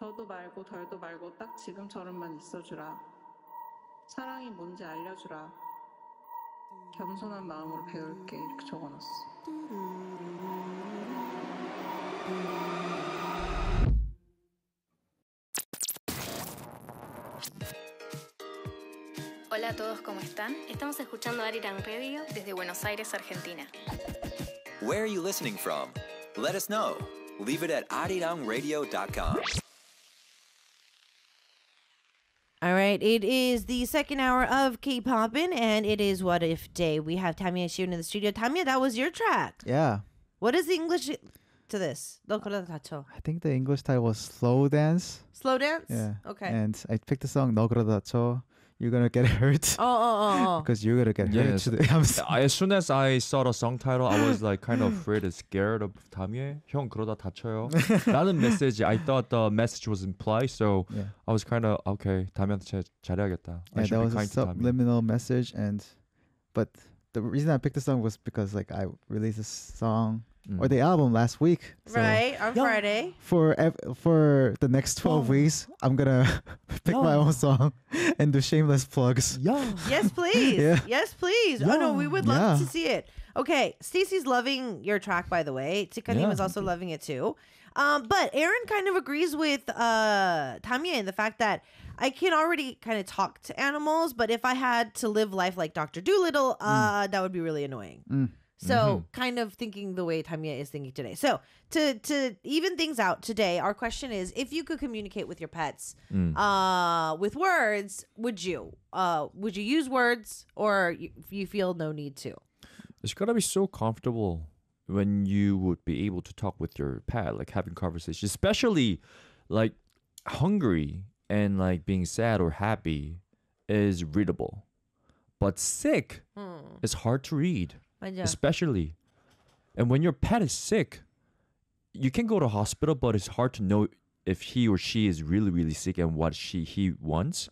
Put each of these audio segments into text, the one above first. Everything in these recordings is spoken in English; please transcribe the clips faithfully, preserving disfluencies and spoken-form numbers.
더도 말고 덜도 말고 딱 지금처럼만 있어주라. 사랑이 뭔지 알려주라. 겸손한 마음으로 배울게. 이렇게 적어놨어. Hola a todos, ¿cómo están? Estamos escuchando Arirang Radio desde Buenos Aires, Argentina. Where are you listening from? Let us know. Leave it at arirang radio dot com. All right, it is the second hour of K-Poppin', and it is What If Day. We have Tamia Shiun in the studio. Tamia, that was your track. Yeah. What is the English to this? 너 그러다 다쳐. I think the English title was Slow Dance. Slow dance? Yeah. Okay. And I picked the song 너 그러다 다쳐. You're gonna get hurt. Oh, oh, oh, oh. Because you're gonna get Yes. hurt. I'm s- I, as soon as I saw the song title, I was like kind of afraid and scared of 담예. 형 그러다 다쳐요. 라는 message. I thought the message was implied, so yeah. I was kind of okay. 담예한테 잘, 잘해야겠다. I Yeah, should that be was a kind to 담예. subliminal message, and but the reason I picked the song was because like I released a song Mm. or the album last week. So Right, on Friday. For ev- for the next twelve weeks, I'm gonna pick my own song and do shameless plugs. Yeah. Yes, please. Yeah. Yes, please. Oh, no, we would love Yeah. to see it. Okay, Stacey's loving your track, by the way. Tikanim Yeah, is also loving it, too. Um, but Aaron kind of agrees with uh, Tamia in the fact that I can already kind of talk to animals, but if I had to live life like Doctor Dolittle, uh, that would be really annoying. Mm. So kind of thinking the way Tamia is thinking today. So to to even things out today, our question is: if you could communicate with your pets uh, with words, would you? Uh, would you use words, or you, you feel no need to? It's gotta be so comfortable when you would be able to talk with your pet, like having conversations, especially like hungry and like being sad or happy is readable, but sick is hard to read. 맞아. Especially, and when your pet is sick, you can go to hospital, but it's hard to know if he or she is really really sick and what she he wants.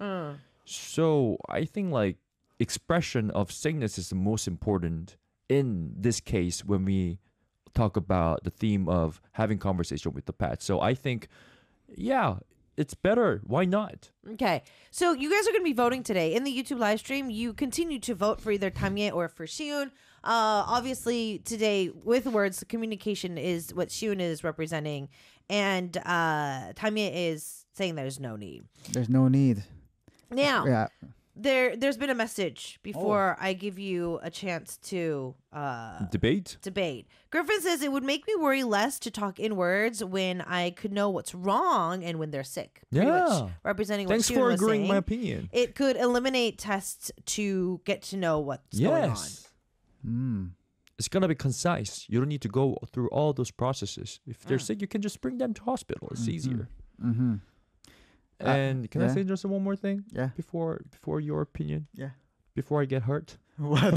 So I think like expression of sickness is the most important in this case when we talk about the theme of having conversation with the pet. So I think, yeah, it's better. Why not? Okay, so you guys are going to be voting today in the YouTube live stream. You continue to vote for either Tamie or for Shiun. Uh, obviously, today with words, communication is what Shiun is representing, and uh, Tamie is saying there's no need. There's no need. Now, Yeah. there there's been a message before I give you a chance to uh, Debate? debate. Griffin says it would make me worry less to talk in words when I could know what's wrong and when they're sick. Pretty Yeah. much representing what Thanks Shiun for was agreeing saying. my opinion. It could eliminate tests to get to know what's going on. Yes. Mm. It's gonna be concise. You don't need to go through all those processes. If they're Mm. sick, you can just bring them to hospital. It's easier. Mm-hmm. And can I yeah. say just one more thing? Yeah. Before before your opinion? Yeah. Before I get hurt? What?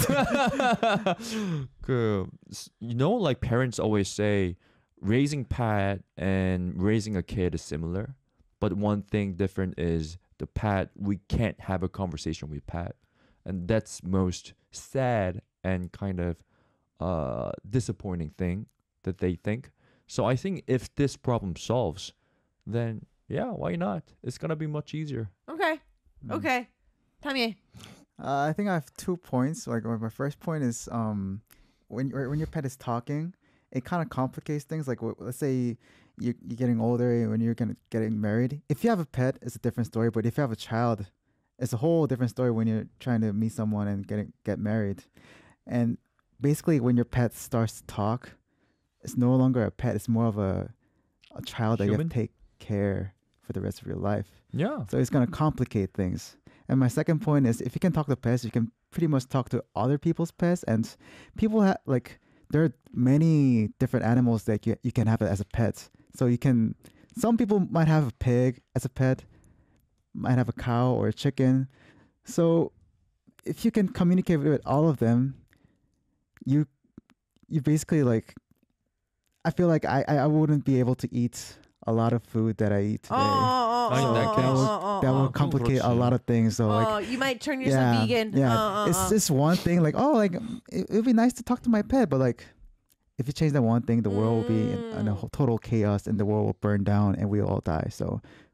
그, s- you know, like parents always say, raising pet and raising a kid is similar, but one thing different is the pet. We can't have a conversation with pet, and that's most sad and kind of uh disappointing thing that they think. So I think if this problem solves, then yeah, why not? It's gonna be much easier. Okay. Okay. Tamie. Uh, I think I have two points. Like my my first point is um, when your- when your pet is talking, it kind of complicates things. Like w- let's say you you're getting older and when you're gonna getting married. If you have a pet, it's a different story. But if you have a child, it's a whole different story when you're trying to meet someone and getting get married. And basically, when your pet starts to talk, it's no longer a pet. It's more of a a child that you have Human? to take care for the rest of your life. Yeah. So it's going to complicate things. And my second point is if you can talk to pets, you can pretty much talk to other people's pets. And people have, like, there are many different animals that you, you can have as a pet. So you can, some people might have a pig as a pet, might have a cow or a chicken. So if you can communicate with all of them, you, you basically like, I feel like I, I I wouldn't be able to eat a lot of food that I eat today. Oh, oh, I mean, oh, that oh, case- oh, oh, That oh. will complicate a 그렇지. lot of things. So like, Oh, you might turn yourself yeah, vegan. yeah. Uh, uh, it's uh. just one thing. Like, oh, like it would be nice to talk to my pet, but like, if you change that one thing, the world will be in, in a Mm. whole total chaos, and the world will burn down, and we all die. So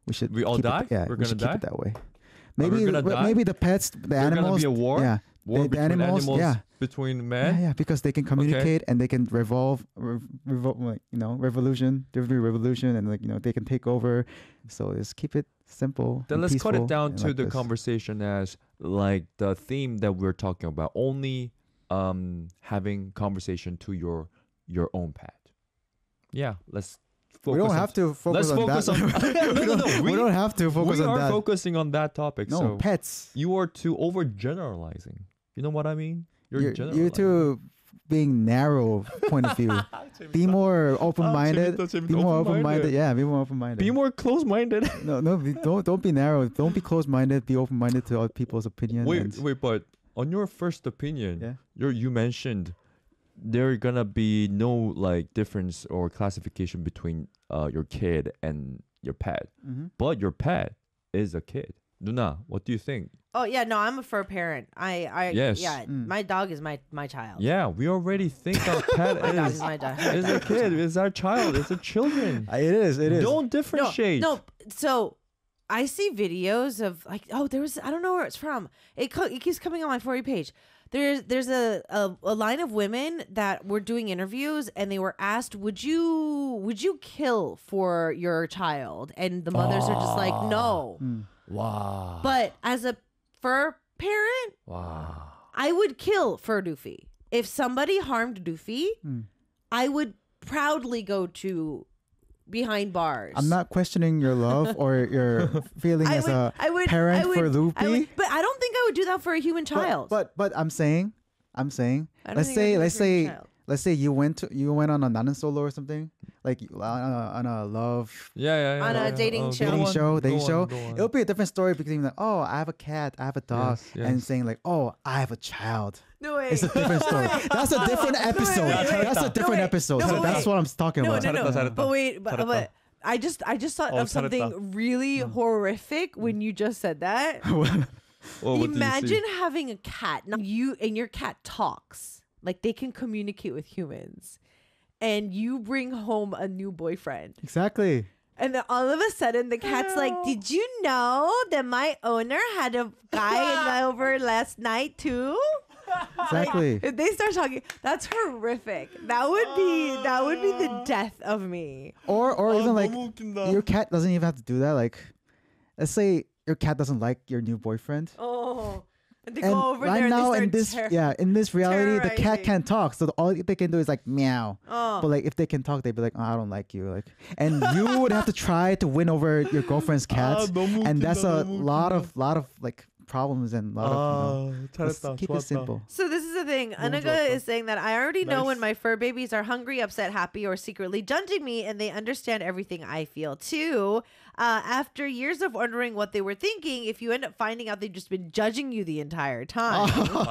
we should. We all keep it- die? yeah, We're we should gonna keep die? it that way. we Maybe gonna w- die? maybe the pets, the There's gonna animals. be a war? Yeah, War the, the between animals. animals Yeah, between men. yeah, yeah, because they can communicate and they can revolve, rev, revol like, you know, revolution. There will be revolution, and like you know, they can take over. So just keep it simple. Then and let's cut peaceful it down and to like the this. conversation as like the theme that we're talking about. Only um having conversation to your your own pet. Yeah, let's. Focus We don't on- have to focus Let's on focus that. on. no, no, no. we, We, don't have to focus we on are that. focusing on that topic. no, so pets. you are too overgeneralizing. You know what I mean? You're You're, generalizing. you're too being narrow point of view. Be more open-minded. 재밌다, 재밌다. Be more Open-minded. open-minded. Yeah, be more open-minded. Be more close-minded. No, no, be, don't don't be narrow. Don't be close-minded. Be open-minded to other people's opinion. wait, and- wait, but on your first opinion, Yeah. you you mentioned there gonna be no like difference or classification between uh your kid and your pet, Mhm. but your pet is a kid. Nuna, what do you think? Oh yeah, no, I'm a fur parent. I, I Yes. yeah, Mm. my dog is my my child. Yeah, we already think our pet My dog is is my dog. is a kid, is our child, is a children. Uh, It is. It is. Don't No, differentiate. no. So I see videos of like, oh, there was I don't know where it's from. It co- it keeps coming on my For You page. There's there's a, a a line of women that were doing interviews and they were asked, would you would you kill for your child? And the mothers are just like, no. Mm. Wow. But as a fur parent, wow. I would kill for Doofy. If somebody harmed Doofy, Mm. I would proudly go to behind bars. I'm not questioning your love or your feeling I as would, a I would, parent I would, for I Loopy. would- but I don't think I would do that for a human child. But, but but I'm saying, I'm saying, I don't let's think I'd say do that let's for a say child. let's say you went to you went on a Nanan Solo or something like you- on a, on a love Yeah, yeah, yeah. On a yeah. dating Oh, show. go dating on, show, go dating on, show. go on. It'll be a different story between like, oh, I have a cat, I have a dog, Yes, and yes. saying like, oh, I have a child. No way. It's a different story. That's a different episode. wait, wait. That's a No, different wait. episode. No, so wait. that's what I'm talking no, about. no, no. 잘했다, 잘했다. But wait, but, 잘했다. but I just, I just thought Oh, of something really horrific when you just said that. Oh, what did you see? Imagine having a cat. Now you and your cat talks like they can communicate with humans, and you bring home a new boyfriend. Exactly. And then all of a sudden, the cat's like, "Did you know that my owner had a guy over last night too?" Exactly. If they start talking, that's horrific. That would be that would be the death of me. Or or even like 너무 웃긴다. your cat doesn't even have to do that. Like, let's say your cat doesn't like your new boyfriend. Oh, and they And go over right there and now they in start this ter- yeah in this reality the cat terrorizing. can't talk, so all they can do is like meow. Oh. But like if they can talk, they'd be like, oh, I don't like you. Like, and you would have to try to win over your girlfriend's cat, 너무 and that's 웃긴다, a 너무 lot 웃긴다. of lot of like problems and a lot of you know, 아, let's 잘했다. keep it 좋았다. simple. So this is the thing. 너무 Anaga 좋았다. is saying that I already know when Nice. my fur babies are hungry, upset, happy, or secretly judging me, and they understand everything I feel too. Uh, after years of wondering what they were thinking, if you end up finding out they've just been judging you the entire time.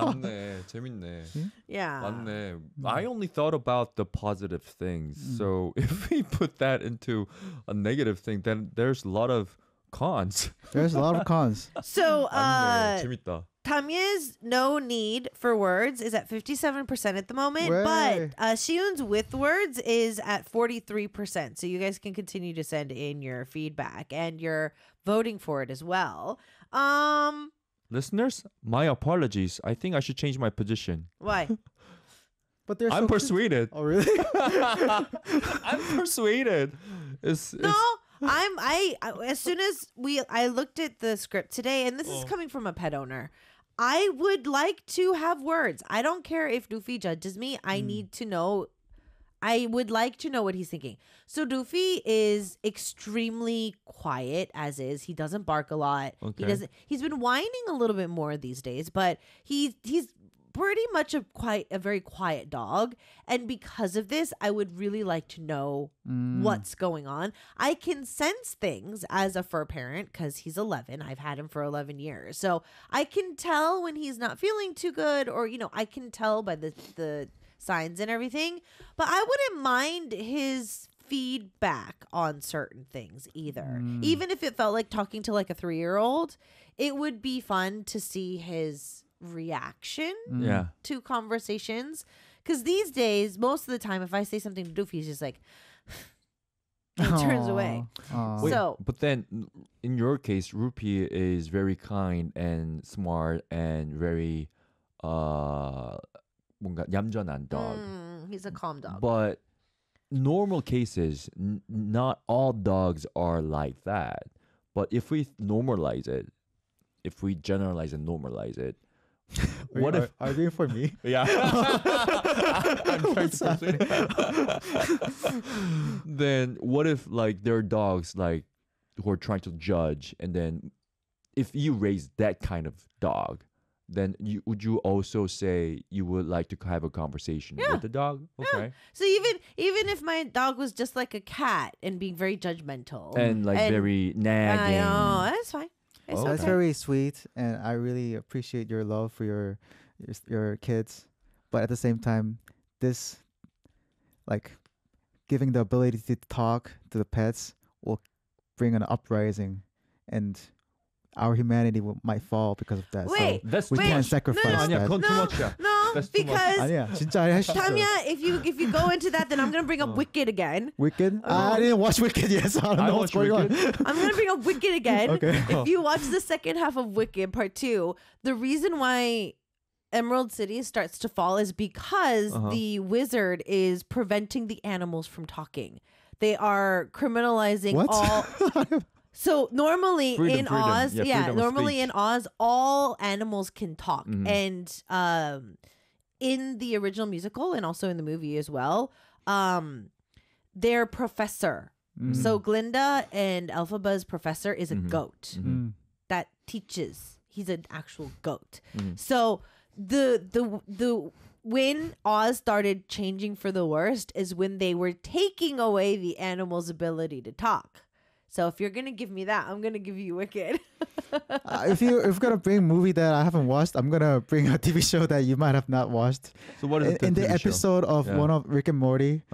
맞네. 재밌네. Yeah. 맞네. I only thought about the positive things. So if we put that into a negative thing, then there's a lot of cons. There's a lot of cons. So 맞네. uh, 재밌다. Tamya's no need for words is at fifty-seven percent at the moment, Way. but uh, Shiyun's with words is at forty-three percent. So you guys can continue to send in your feedback and you're voting for it as well. Um, Listeners, my apologies. I think I should change my position. why? But there's I'm persuaded. Oh really? I'm persuaded. It's, No, it's I'm I, I as soon as we I looked at the script today, and this is Oh. coming from a pet owner. I would like to have words. I don't care if Doofy judges me. I need to know. I would like to know what he's thinking. So Doofy is extremely quiet as is. He doesn't bark a lot. He Okay. doesn't. He's been whining a little bit more these days, but he he's pretty much a quite a very quiet dog. And because of this, I would really like to know Mm. what's going on. I can sense things as a fur parent because he's eleven. I've had him for eleven years. So I can tell when he's not feeling too good, or, you know, I can tell by the, the signs and everything. But I wouldn't mind his feedback on certain things either. Mm. Even if it felt like talking to like a three year old, it would be fun to see his reaction Mm. yeah. to conversations. Because these days, most of the time, if I say something to Doofy, he's just like, and he turns away. Aw. Oh. Wait, So- but then n- in your case, Rupi is very kind and smart and very uh 뭔가 얌전한 dog. Mm, he's a calm dog. But normal cases, n- not all dogs are like that. But if we normalize it, if we generalize and normalize it, Are what you if? ar- arguing for me? Yeah, I'm trying to persuade. Then what if like there are dogs like who are trying to judge, and then if you raise that kind of dog, then you would you also say you would like to have a conversation Yeah. with the dog? Okay. So even even if my dog was just like a cat and being very judgmental And like And- very I nagging. know that's fine. It's Oh, okay. That's very sweet, and I really appreciate your love for your your, s- your kids. But at the same time, this like giving the ability to talk to the pets will bring an uprising, and our humanity will, might fall because of that. Wait, That's so we too wait, can't much. sacrifice no, 아니야, that. 그건 too much야. No, That's too much. because 아니야, 진짜 하시죠. Tamia, if you if you go into that, then I'm gonna bring up Wicked again. Wicked? Oh. I didn't watch Wicked yet, so I don't I know what's watched going on. I'm gonna bring up Wicked again. Okay. If you watch the second half of Wicked Part Two, the reason why Emerald City starts to fall is because Uh-huh. the wizard is preventing the animals from talking. They are criminalizing What? all. So normally Freedom, in freedom. Oz, Yeah, yeah, freedom of normally in speech. Oz, all animals can talk, Mhm. and um, in the original musical and also in the movie as well, um, their professor. Mm. So Glinda and Elphaba's professor is a Mhm. goat Mm. that teaches. He's an actual goat. Mhm. So the the the when Oz started changing for the worst is when they were taking away the animals' ability to talk. So if you're gonna give me that, I'm gonna give you Wicked. Uh, if you if you're gonna bring a movie that I haven't watched, I'm gonna bring a T V show that you might have not watched. So what is In, the in the T V show? episode of Yeah. one of Rick and Morty,